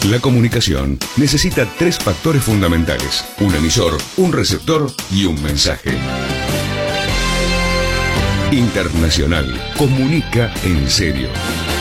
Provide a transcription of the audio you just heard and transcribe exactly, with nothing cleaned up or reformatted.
La comunicación necesita tres factores fundamentales: un emisor, un receptor y un mensaje. Internacional comunica en serio.